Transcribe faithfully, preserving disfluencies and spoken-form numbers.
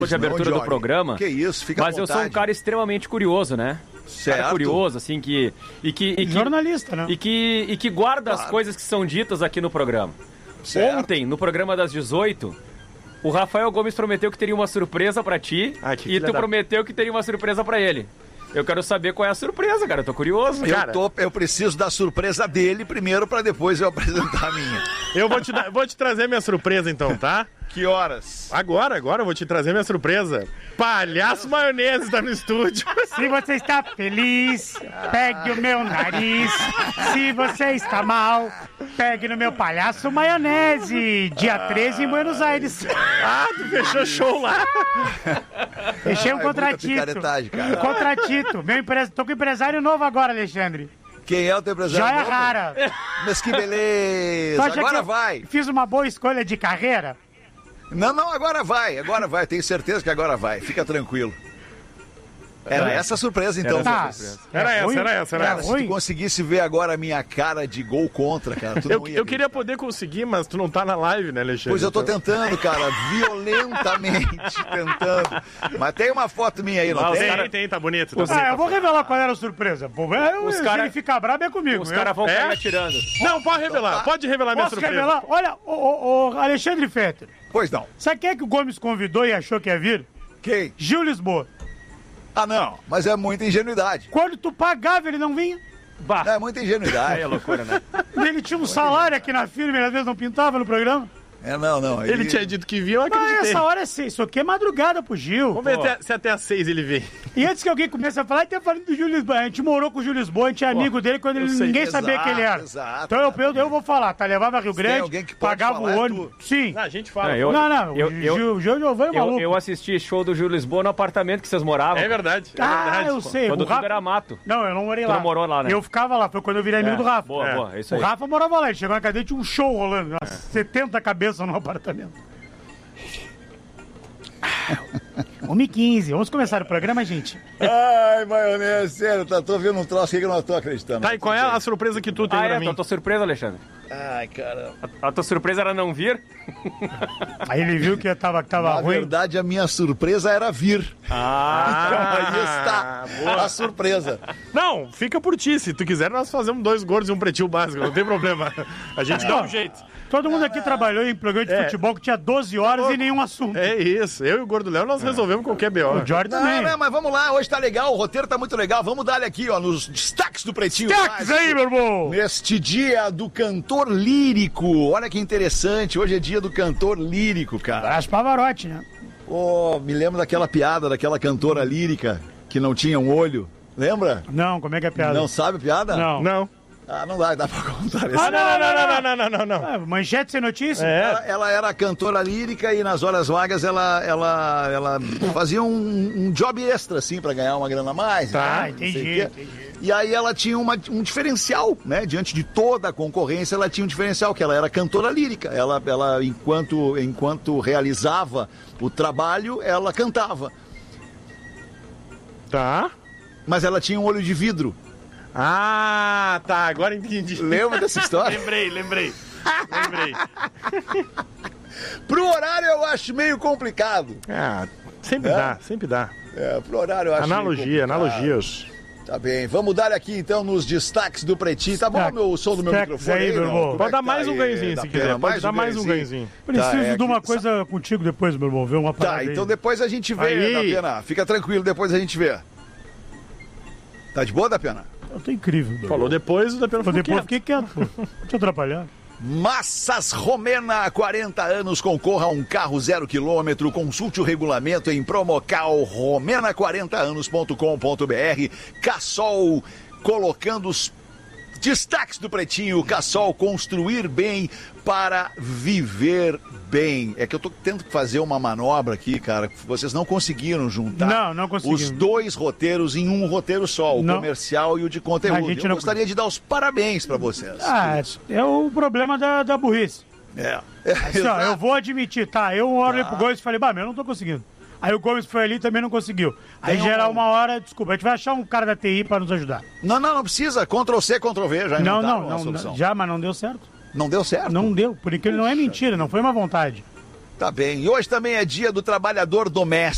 de abertura não, do programa. Que isso, fica Mas à eu sou um cara extremamente curioso, né? Certo. Cara curioso, assim, que... E que, e que jornalista, né? E que, e que guarda Claro. as coisas que são ditas aqui no programa. Certo. Ontem, no programa das dezoito, o Rafael Gomes prometeu que teria uma surpresa pra ti Ah, que e filha tu da- prometeu que teria uma surpresa pra ele. Eu quero saber qual é a surpresa, cara. Eu tô curioso. Eu, Cara. tô, eu preciso da surpresa dele primeiro pra depois eu apresentar a minha. Eu vou te, dar- vou te trazer minha surpresa então, tá? Que horas? Agora, agora eu vou te trazer minha surpresa. Palhaço Maionese tá no estúdio. Se você está feliz, pegue o meu nariz. Se você está mal, pegue no meu palhaço maionese. Dia treze em Buenos Aires. Ah, tu fechou show lá. Fechei um Ah, é muita contratito. picaretagem, cara. Um contratito. Meu empres... Tô com empresário novo agora, Alexandre. Quem é o teu empresário? Joia novo? rara. Mas que Tu beleza. acha que Agora eu vai. Fiz uma boa escolha de carreira? Não, não, agora vai. Agora vai. Tenho certeza que agora vai. Fica tranquilo. Era essa a surpresa, então. Tá. Era É essa, ruim? era essa, era É essa. Cara, se ruim? tu conseguisse ver agora a minha cara de gol contra, cara, tu Eu, não ia eu queria acreditar. poder conseguir, mas tu não tá na live, né, Alexandre? Pois eu tô Então- tentando, cara, violentamente tentando. Mas tem uma foto minha aí, não Ah, tem? tem, tem, tá bonito. Tá Ah, bonito. eu vou revelar qual era a surpresa. Pô, eu, Os se cara- ele ficar brabo é comigo. Os viu? caras vão É? cair atirando. Não, pode revelar, pode revelar minha Posso surpresa. revelar? Olha, o, o, o Alexandre Fetter. Pois não. Sabe quem é que o Gomes convidou e achou que ia vir? Quem? Gil Lisboa. Ah, não. Mas é muita ingenuidade. Quando tu pagava, ele não vinha. Bah, É muita ingenuidade. aí é loucura, né? Ele tinha um salário aqui na firma e às vezes não pintava no programa. É, não, não. Ele tinha dito que vinha, eu Ah, acreditei. essa hora é seis. Isso aqui é madrugada pro Gil. Vamos ver até- se até às seis ele vem. E antes que alguém comece a falar, até falando do Gil Lisboa. A gente morou com o Gil Lisboa, a gente é amigo dele quando ele, sei. ninguém sabia Exato, quem ele era. exato, então eu, cara. eu, eu vou falar, tá? Levava Rio tem Grande, alguém que pode pagava falar, o é ônibus. tu. Sim. Ah, a gente fala. Não, eu- Não, não, eu- o eu- Gil, Gil Giovanni é Eu, maluco. eu assisti show do Gil Lisboa no apartamento que vocês moravam. É verdade, é Ah, verdade. eu sei. Quando o tudo Rafa... era mato. Não, eu não morei Tu lá. não morou lá, né? Eu ficava lá, foi quando eu virei amigo do Rafa. Boa, É. boa, é isso O aí. Rafa morava lá, ele chegou na cadeia e tinha um show rolando. Nossa, setenta cabeças no apartamento. uma e quinze, vamos começar o programa, gente. Ai, maionese, sério, tá, tô vendo um troço aqui que eu não tô acreditando. Tá, e qual é a surpresa que tu tem Ah, pra é? mim? Tua, tua surpresa, Alexandre? Ai, cara. A, a tua surpresa era não vir? Aí ele viu que tava, que tava Na ruim. verdade, a minha surpresa era vir. Ah, Aí está boa. a surpresa. Não, fica por ti. Se tu quiser, nós fazemos dois gordos e um pretinho básico. Não tem problema. A gente dá um jeito. Todo mundo aqui trabalhou em programa de É. futebol que tinha doze horas e nenhum assunto. É isso. Eu e o Gordo Léo, nós resolvemos qualquer B O. O Jorge também. Não, não, mas vamos lá, hoje tá legal, o roteiro tá muito legal. Vamos dar aqui, ó, nos destaques do Pretinho. Destaques Básico. aí, meu irmão! Neste dia do cantor lírico. Olha que interessante, hoje é dia do cantor lírico, cara. Abraço Pavarotti, né? Oh, me lembro daquela piada daquela cantora lírica que não tinha um olho. Lembra? Não, como é que é a piada? Não sabe a piada? Não. Não. Ah, não dá, dá pra contar isso. Ah, Não, não, não, não, não, não, não. Ah, manchete sem notícia? É. Ela, ela era cantora lírica e nas horas vagas ela, ela, ela fazia um, um job extra, assim, pra ganhar uma grana a mais. Tá, né? Não sei entendi, o quê. entendi. E aí ela tinha uma- um diferencial, né? Diante de toda a concorrência, ela tinha um diferencial, que ela era cantora lírica. Ela, ela enquanto, enquanto realizava o trabalho, ela cantava. Tá. Mas ela tinha um olho de vidro. Ah, tá. Agora entendi. Lembra dessa história? Lembrei, lembrei. Lembrei. Pro horário eu acho meio complicado. Ah, sempre É? dá, sempre dá. É, pro horário eu acho meio Analogia, complicado. analogias. Tá bem, vamos dar aqui então nos destaques do Pretinho. Tá bom Destaques. meu, o som do meu Destaques microfone aí, aí, meu não? irmão. Como Pode é dar que tá mais um aí, ganhozinho da se pena? quiser. Pode Mais dar mais um ganhozinho. Preciso Tá, é de uma que- coisa contigo depois, meu irmão. Ver uma parada Tá, aí. então depois a gente vê, Aí. da pena. Fica tranquilo, depois a gente vê. Tá de boa, da pena? Eu tô incrível. meu Falou irmão. depois, o da pena Depois ficou eu fiquei quieto, pô. Vou te atrapalhar. Massas Romena, quarenta anos, concorra a um carro zero quilômetro. Consulte o regulamento em promocal romena quarenta anos ponto com ponto br. Cassol, colocando os destaques do Pretinho. Cassol, construir bem para viver bem. É que eu tô tendo que fazer uma manobra aqui, cara. Vocês não conseguiram juntar Não, não conseguimos. os dois roteiros em um roteiro só, o Não. comercial e o de conteúdo. A gente Eu não- gostaria de dar os parabéns para vocês. Ah, é o problema da, da burrice. É. É, Assim, ó, exato. eu vou admitir, tá? Eu uma hora olhei pro Gomes e falei, bah, meu, eu não tô conseguindo. Aí o Gomes foi ali e também não conseguiu. Aí Tem geral um- uma hora, desculpa, a gente vai achar um cara da T I pra nos ajudar. Não, não, não precisa. Ctrl C, Ctrl V, já Não, inventaram não, uma não, solução. já, mas não deu certo. Não deu certo? Não deu, porque ele não é mentira, não foi uma vontade. Tá bem. E hoje também é dia do trabalhador doméstico.